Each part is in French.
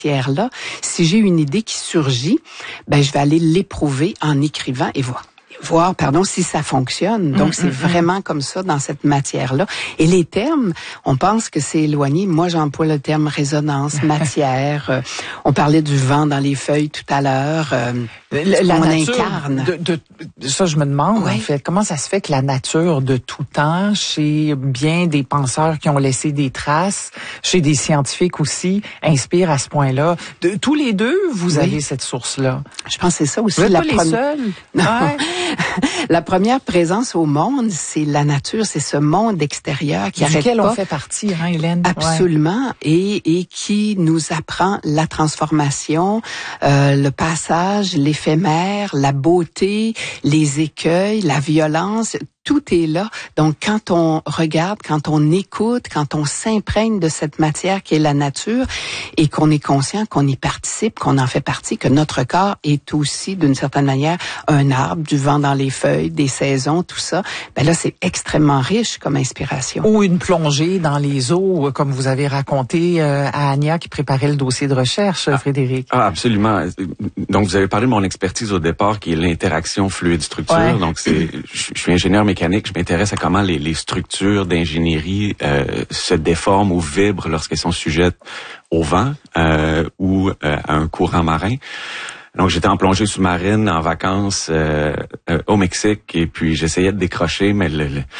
matière-là, si j'ai une idée qui surgit, je vais aller l'éprouver en écrivant et voir si ça fonctionne. Donc, c'est vraiment comme ça dans cette matière-là. Et les termes, on pense que c'est éloigné. Moi, j'emploie le terme résonance, matière. On parlait du vent dans les feuilles tout à l'heure. La nature incarne. Ça, je me demande, en fait, comment ça se fait que la nature de tout temps, chez bien des penseurs qui ont laissé des traces, chez des scientifiques aussi, inspire à ce point-là. Tous les deux, vous avez cette source-là. Je pense que c'est ça aussi. Vous n'êtes pas les seuls. Non. Ouais. La première présence au monde, c'est la nature, c'est ce monde extérieur qui arrête pas. Duquel on fait partie, hein, Hélène? Absolument. Et qui nous apprend la transformation, le passage, l'éphémère, la beauté, les écueils, la violence. Tout est là. Donc, quand on regarde, quand on écoute, quand on s'imprègne de cette matière qui est la nature et qu'on est conscient qu'on y participe, qu'on en fait partie, que notre corps est aussi, d'une certaine manière, un arbre, du vent dans les feuilles, des saisons, tout ça, là, c'est extrêmement riche comme inspiration. Ou une plongée dans les eaux, comme vous avez raconté à Ania qui préparait le dossier de recherche, Frédéric. Ah, absolument. Donc, vous avez parlé de mon expertise au départ, qui est l'interaction fluide-structure. Ouais. Donc, je suis ingénieur mécanique, je m'intéresse à comment les structures d'ingénierie se déforment ou vibrent lorsqu'elles sont sujettes au vent ou à un courant marin. Donc, j'étais en plongée sous-marine en vacances au Mexique et puis j'essayais de décrocher, mais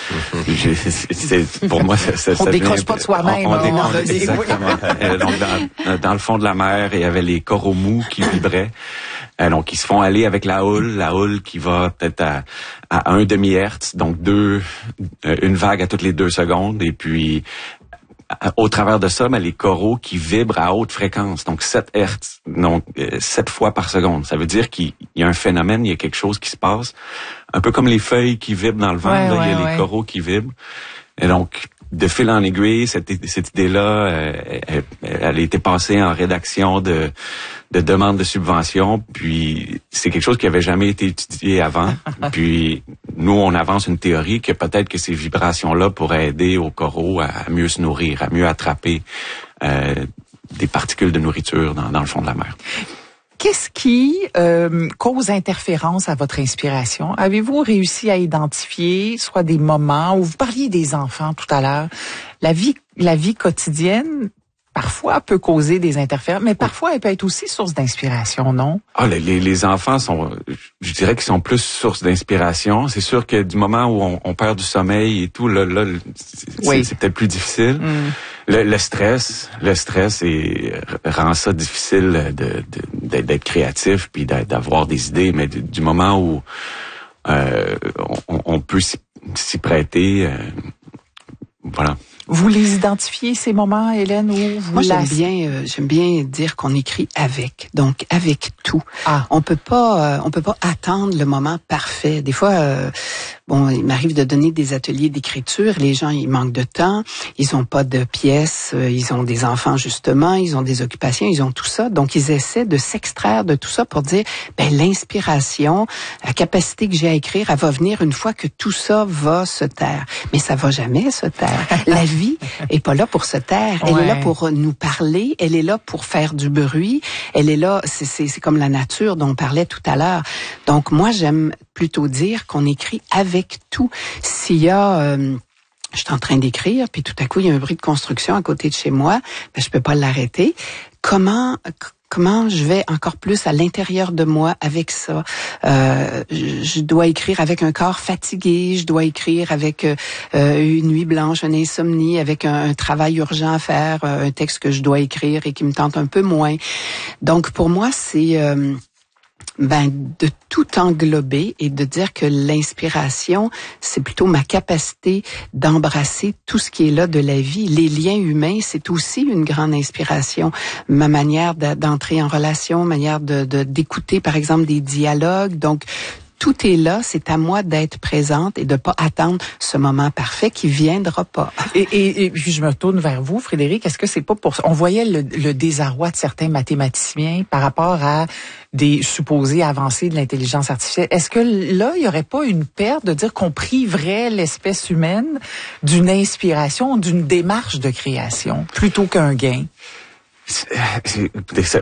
pour moi, on décroche pas de soi-même. Exactement. Donc, dans le fond de la mer, il y avait les coraux mous qui vibraient. Donc, ils se font aller avec la houle qui va peut-être à 1 demi-hertz, donc une vague à toutes les 2 secondes, et puis au travers de ça, les coraux qui vibrent à haute fréquence, donc 7 hertz, donc 7 fois par seconde. Ça veut dire qu'il y a un phénomène, il y a quelque chose qui se passe, un peu comme les feuilles qui vibrent dans le vent, il y a les coraux qui vibrent. Et donc, de fil en aiguille, cette idée-là, elle a été passée en rédaction de demandes de subventions, puis c'est quelque chose qui avait jamais été étudié avant. Puis nous, on avance une théorie que peut-être que ces vibrations-là pourraient aider aux coraux à mieux se nourrir, à mieux attraper des particules de nourriture dans le fond de la mer. Qu'est-ce qui cause interférence à votre inspiration? Avez-vous réussi à identifier soit des moments où vous parliez des enfants tout à l'heure, la vie quotidienne parfois peut causer des interférences, mais parfois elle peut être aussi source d'inspiration, non? Ah, les enfants je dirais qu'ils sont plus source d'inspiration. C'est sûr que du moment où on perd du sommeil et tout, là, c'est peut-être plus difficile. Le stress rend ça difficile d'être créatif puis d'avoir des idées, mais du moment où on peut s'y prêter, voilà. Vous les identifiez, ces moments, Hélène, où vous... Moi, j'aime bien dire qu'on écrit avec. Donc, avec tout. On peut pas attendre le moment parfait. Des fois, il m'arrive de donner des ateliers d'écriture. Les gens, ils manquent de temps. Ils ont pas de pièces. Ils ont des enfants, justement. Ils ont des occupations. Ils ont tout ça. Donc, ils essaient de s'extraire de tout ça pour dire, l'inspiration, la capacité que j'ai à écrire, elle va venir une fois que tout ça va se taire. Mais ça va jamais se taire. La vie est pas là pour se taire. Elle est là pour nous parler. Elle est là pour faire du bruit. Elle est là, c'est comme la nature dont on parlait tout à l'heure. Donc, moi, j'aime plutôt dire qu'on écrit avec tout. S'il y a... je suis en train d'écrire, puis tout à coup, il y a un bruit de construction à côté de chez moi, je peux pas l'arrêter. Comment je vais encore plus à l'intérieur de moi avec ça? Je dois écrire avec un corps fatigué, je dois écrire avec une nuit blanche, une insomnie, avec un travail urgent à faire, un texte que je dois écrire et qui me tente un peu moins. Donc, pour moi, c'est... de tout englober et de dire que l'inspiration, c'est plutôt ma capacité d'embrasser tout ce qui est là de la vie. Les liens humains, c'est aussi une grande inspiration. Ma manière d'entrer en relation, manière d'écouter, par exemple, des dialogues. Donc, tout est là, c'est à moi d'être présente et de pas attendre ce moment parfait qui viendra pas. Et puis je me tourne vers vous, Frédéric. Est-ce que c'est pas pour ça? On voyait le désarroi de certains mathématiciens par rapport à des supposées avancées de l'intelligence artificielle. Est-ce que là, il y aurait pas une perte de dire qu'on priverait l'espèce humaine d'une inspiration, d'une démarche de création, plutôt qu'un gain?